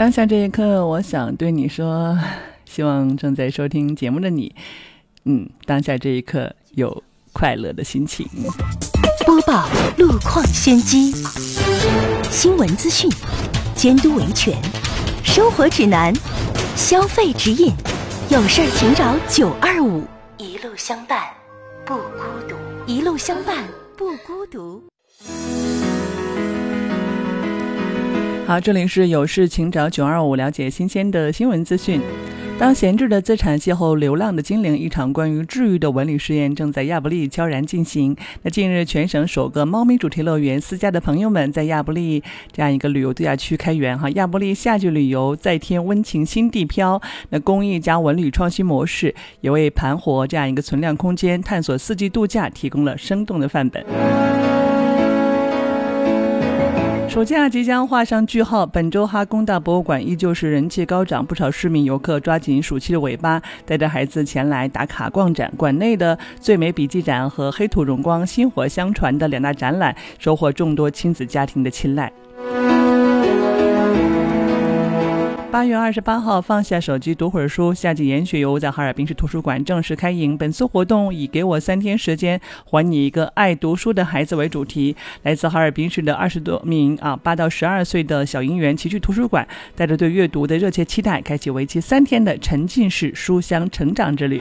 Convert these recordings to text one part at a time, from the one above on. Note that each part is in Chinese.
当下这一刻，我想对你说，希望正在收听节目的你，当下这一刻有快乐的心情。 播报路况先机，新闻资讯，监督维权，生活指南，消费指引，有事请找925，一路相伴不孤独，一路相伴不孤独。 好，这里是有事请找925，了解新鲜的新闻资讯。当闲置的资产邂逅流浪的精灵，一场关于治愈的文旅实验正在亚布力悄然进行。那近日，全省首个猫咪主题乐园私家的朋友们在亚布力这样一个旅游度假区开园。亚布力夏季旅游再添温情新地漂，那公益加文旅创新模式也为盘活这样一个存量空间、探索四季度假提供了生动的范本。暑假即将画上句号，本周哈工大博物馆依旧是人气高涨，不少市民游客抓紧暑期的尾巴，带着孩子前来打卡逛展。馆内的最美笔记展和黑土荣光薪火相传的两大展览，收获众多亲子家庭的青睐。8月28号，放下手机读会儿书，夏季研学游在哈尔滨市图书馆正式开营。本次活动以给我3天时间还你一个爱读书的孩子为主题，来自哈尔滨市的20多名8到12岁的小营员齐聚图书馆，带着对阅读的热切期待，开启为期3天的沉浸式书香成长之旅。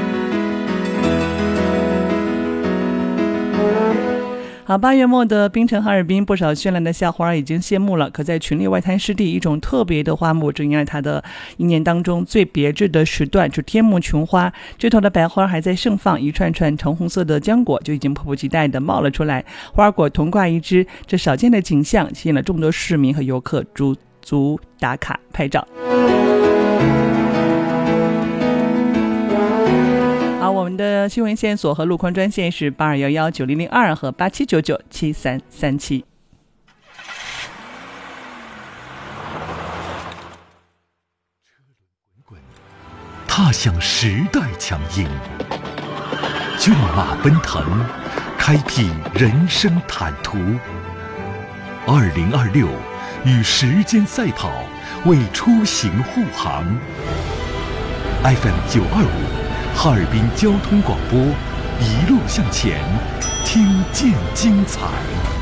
好，8月末的冰城哈尔滨，不少绚烂的夏花已经谢幕了。可在群里外滩湿地，一种特别的花木正迎来它的一年当中最别致的时段，是天目琼花。枝头的白花还在盛放，一串串橙红色的浆果就已经迫不及待地冒了出来，花果同挂一枝，这少见的景象吸引了众多市民和游客驻足打卡拍照。好，我们的新闻线索和路况专线是82119002和87997337。 踏向时代强音，骏马奔腾，开辟人生坦途。2026与时间赛跑，为出行护航。FM925哈尔滨交通广播，一路向前，听见精彩。